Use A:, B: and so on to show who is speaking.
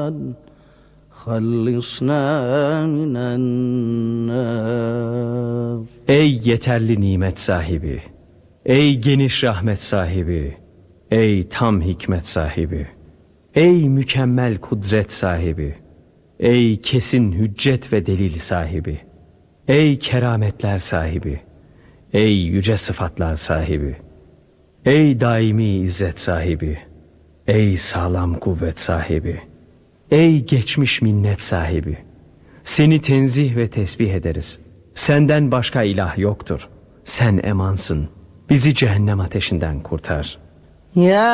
A: خلصنا من النار.
B: Ey yeterli nimet sahibi, ey geniş rahmet sahibi, ey tam hikmet sahibi, ey mükemmel kudret sahibi, ey kesin hüccet ve delil sahibi, ey kerametler sahibi, ey yüce sıfatlar sahibi, ey daimi izzet sahibi, ey sağlam kuvvet sahibi, ey geçmiş minnet sahibi, seni tenzih ve tesbih ederiz. Senden başka ilah yoktur. Sen emansın. Bizi cehennem ateşinden kurtar.
A: Ya